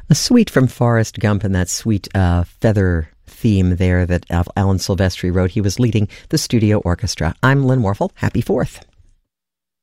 A suite from Forrest Gump, and that sweet feather theme there that Alan Silvestri wrote. He was leading the studio orchestra. I'm Lynn Warfel. Happy 4th.